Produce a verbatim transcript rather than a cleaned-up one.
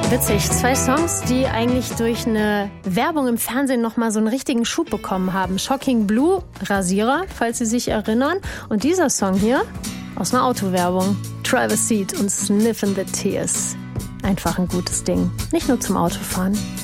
Witzig, zwei Songs, die eigentlich durch eine Werbung im Fernsehen nochmal so einen richtigen Schub bekommen haben. Shocking Blue, Rasierer, falls Sie sich erinnern. Und dieser Song hier aus einer Autowerbung. Travis Seed und Sniffin' the Tears. Einfach ein gutes Ding. Nicht nur zum Autofahren.